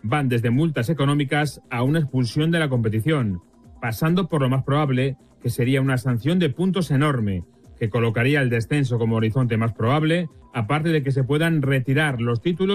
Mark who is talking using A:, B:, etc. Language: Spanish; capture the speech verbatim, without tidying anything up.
A: Van desde multas económicas a una expulsión de la competición, pasando por lo más probable, que sería una sanción de puntos enorme, que colocaría el descenso como horizonte más probable, aparte de que se puedan retirar los títulos